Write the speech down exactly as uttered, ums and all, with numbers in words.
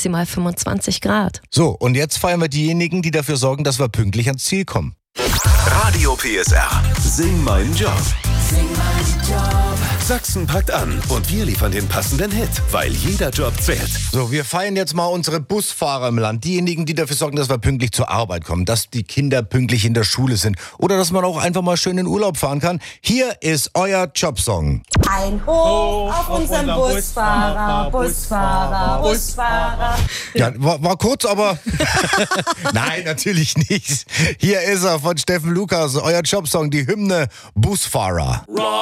maximal fünfundzwanzig Grad. So, und jetzt feiern wir diejenigen, die dafür sorgen, dass wir pünktlich ans Ziel kommen. Radio P S R. Sing meinen Job. Sing meinen Job. Sachsen packt an und wir liefern den passenden Hit, weil jeder Job zählt. So, wir feiern jetzt mal unsere Busfahrer im Land. Diejenigen, die dafür sorgen, dass wir pünktlich zur Arbeit kommen, dass die Kinder pünktlich in der Schule sind oder dass man auch einfach mal schön in Urlaub fahren kann. Hier ist euer Jobsong. Ein Hoch auf unseren Busfahrer, Busfahrer, Busfahrer. Ja, war, war kurz, aber nein, natürlich nicht. Hier ist er von Steffen Lukas, euer Jobsong, die Hymne Busfahrer.